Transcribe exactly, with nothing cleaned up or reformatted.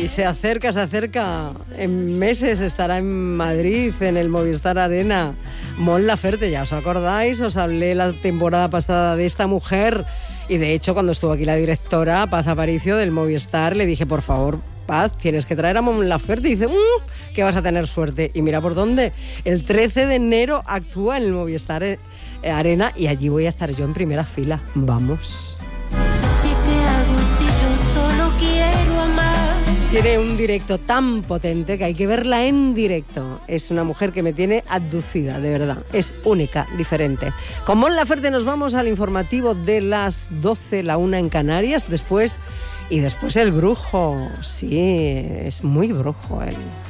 se acerca, se acerca. En meses estará en Madrid, en el Movistar Arena. Mon Laferte, ya os acordáis, os hablé la temporada pasada de esta mujer. Y de hecho, cuando estuvo aquí la directora, Paz Aparicio, del Movistar, le dije, por favor, Paz, tienes que traer a Mon Laferte. Y dice, mmm, que vas a tener suerte. Y mira por dónde. El trece de enero actúa en el Movistar Arena y allí voy a estar yo en primera fila. Vamos. ¿Y qué hago si yo solo quiero amar? Tiene un directo tan potente que hay que verla en directo. Es una mujer que me tiene abducida, de verdad. Es única, diferente. Con Mon Laferte nos vamos al informativo de las doce, la una en Canarias. Después, y después el brujo. Sí, es muy brujo él.